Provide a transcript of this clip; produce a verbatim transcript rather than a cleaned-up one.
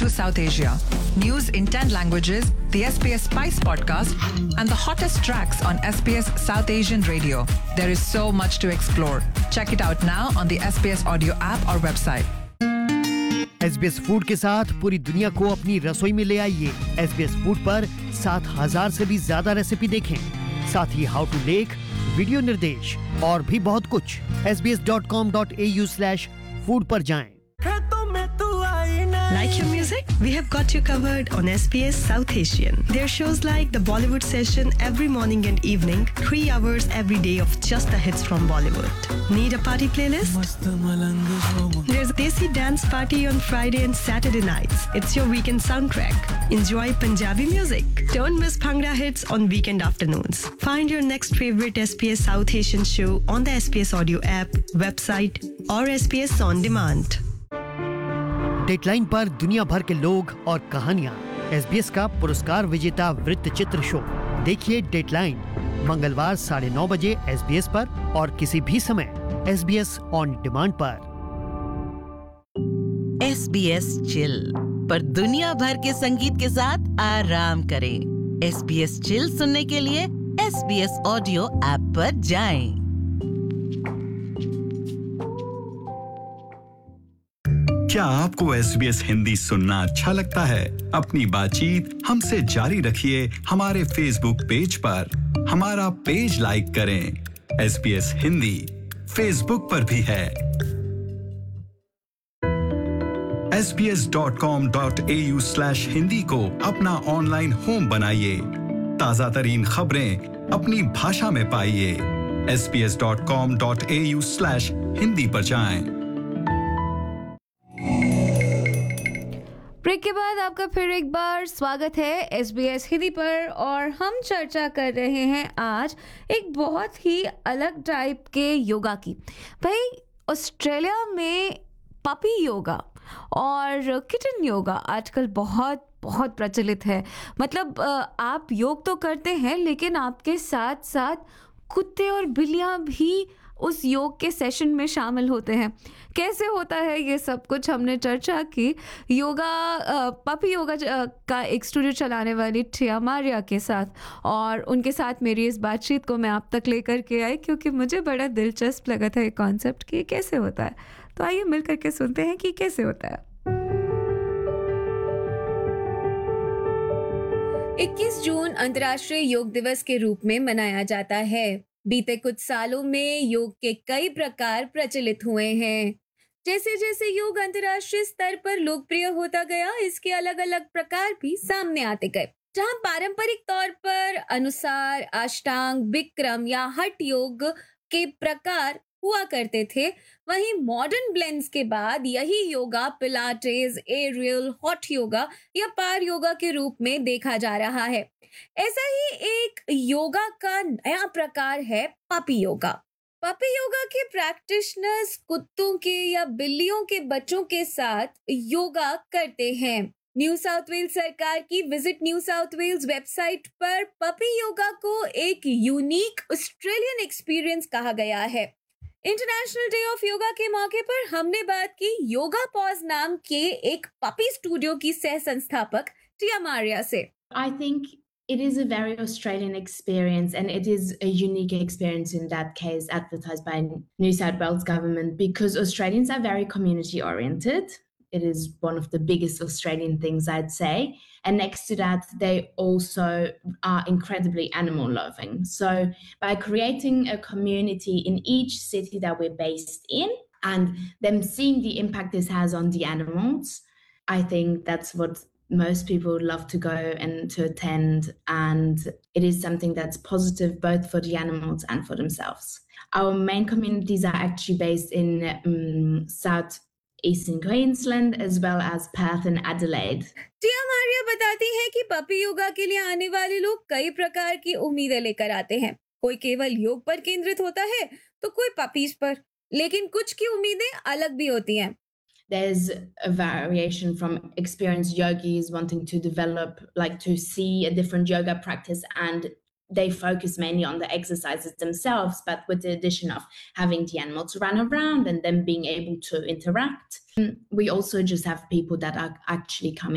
to South Asia. News in ten languages, the S B S Spice podcast, and the hottest tracks on S B S South Asian Radio. There is so much to explore. Check it out now on the S B S Audio app or website. S B S food के साथ पूरी दुनिया को अपनी रसोई में ले आइए। S B S फूड पर सात हज़ार से भी ज्यादा रेसिपी देखें। साथ ही हाउ टू लेक, वीडियो निर्देश और भी बहुत कुछ S B S dot com dot A U slash food पर जाएं। Like your music? We have got you covered on S B S South Asian. There are shows like the Bollywood Session every morning and evening, three hours every day of just the hits from Bollywood. Need a party playlist? There's a Desi dance party on Friday and Saturday nights. It's your weekend soundtrack. Enjoy Punjabi music. Don't miss Bhangra hits on weekend afternoons. Find your next favorite S B S South Asian show on the S B S Audio app, website or S B S On Demand. Deadline पर दुनिया भर के लोग और कहानियां। S B S का पुरस्कार विजेता वृत्तचित्र शो देखिए डेडलाइन मंगलवार साढ़े नौ बजे S B S पर और किसी भी समय S B S on demand पर। S B S चिल पर दुनिया भर के संगीत के साथ आराम करें। S B S चिल सुनने के लिए S B S audio app पर जाएं। क्या आपको S B S हिंदी सुनना अच्छा लगता है? अपनी बातचीत हमसे जारी रखिए हमारे फेसबुक पेज पर। हमारा पेज लाइक करें। S B S Hindi Facebook पर भी है। S B S dot com dot A U slash Hindi को अपना ऑनलाइन होम बनाइए। ताजा तरीन खबरें अपनी भाषा में पाइए। S B S dot com dot A U slash Hindi पर जाएं। ब्रेक के बाद आपका फिर एक बार स्वागत है S B S हिंदी पर और हम चर्चा कर रहे हैं आज एक बहुत ही अलग टाइप के योगा की। भाई ऑस्ट्रेलिया में पपी योगा और किटन योगा आजकल बहुत बहुत प्रचलित है। मतलब आप योग तो करते हैं लेकिन आपके साथ साथ कुत्ते और बिल्लियां भी उस योग के सेशन में शामिल होते हैं। कैसे होता है ये सब कुछ हमने चर्चा की योगा पपी योगा का एक स्टूडियो चलाने वाली टिया मारिया के साथ और उनके साथ मेरी इस बातचीत को मैं आप तक लेकर के आई क्योंकि मुझे बड़ा दिलचस्प लगा था ये कॉन्सेप्ट कि कैसे होता है। तो आइए मिल करके सुनते हैं कि कैसे होता है। इक्कीस जून अंतर्राष्ट्रीय योग दिवस के रूप में मनाया जाता है। बीते कुछ सालों में योग के कई प्रकार प्रचलित हुए हैं। जैसे जैसे योग अंतर्राष्ट्रीय स्तर पर लोकप्रिय होता गया, इसके अलग अलग प्रकार भी सामने आते गए। जहां पारंपरिक तौर पर अनुसार अष्टांग, विक्रम या हठ योग के प्रकार हुआ करते थे, वहीं मॉडर्न ब्लेंड्स के बाद यही yoga Pilates, aerial, hot yoga या पार योगा के रूप में देखा जा रहा है। ऐसा ही एक योगा का नया प्रकार है पपी योगा। पपी योगा के प्रैक्टिशनर्स कुत्तों के या बिल्लियों के बच्चों के साथ योगा करते हैं। न्यू साउथ वेल्स सरकार की visit new south Wales website पर पपी योगा को एक यूनिक ऑस्ट्रेलियन एक्सपीरियंस कहा गया है। इंटरनेशनल डे ऑफ योगा के मौके पर हमने बात की योगा पॉज नाम के एक पपी स्टूडियो की सह संस्थापक टिया मारिया से। I think it is a very Australian experience and it is a unique experience in that case advertised by New South Wales government because Australians are very community oriented. It is one of the biggest Australian things I'd say. And next to that, they also are incredibly animal loving. So by creating a community in each city that we're based in and them seeing the impact this has on the animals, I think that's what most people love to go and to attend. And it is something that's positive both for the animals and for themselves. Our main communities are actually based in um, South Eastern Queensland as well as Perth and Adelaide. टिया मारिया बताती है कि puppy yoga के लिए आने वाले लोग कई प्रकार की उम्मीदें लेकर आते हैं। कोई केवल योग पर केंद्रित होता है तो कोई पपीज पर, लेकिन कुछ की उम्मीदें अलग भी होती हैं। There's a variation from experienced yogis wanting to develop, like to see a different yoga practice, and they focus mainly on the exercises themselves, but with the addition of having the animals run around and them being able to interact. We also just have people that are actually coming